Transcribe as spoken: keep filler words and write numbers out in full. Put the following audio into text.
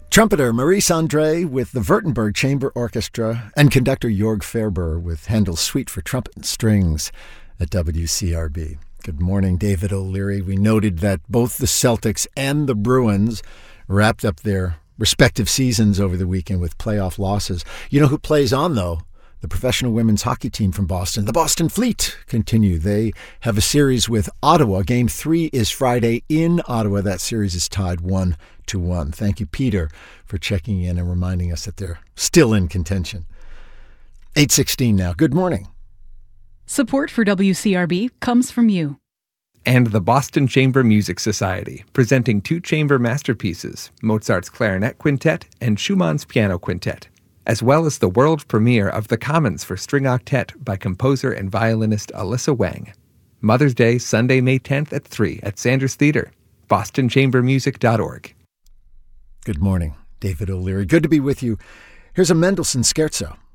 Trumpeter Maurice Andre with the Württemberg Chamber Orchestra and conductor Jörg Ferber with Handel's Suite for Trumpet and Strings at W C R B. Good morning, David O'Leary. We noted that both the Celtics and the Bruins wrapped up their respective seasons over the weekend with playoff losses. You know who plays on, though? The professional women's hockey team from Boston, the Boston Fleet, continue. They have a series with Ottawa. Game three is Friday in Ottawa. That series is tied one to one. Thank you, Peter, for checking in and reminding us that they're still in contention. eight sixteen now. Good morning. Support for W C R B comes from you. And the Boston Chamber Music Society, presenting two chamber masterpieces, Mozart's Clarinet Quintet and Schumann's Piano Quintet, as well as the world premiere of The Commons for String Octet by composer and violinist Alyssa Wang. Mother's Day, Sunday, May tenth at three at Sanders Theater, boston chamber music dot org. Good morning, David O'Leary. Good to be with you. Here's a Mendelssohn Scherzo.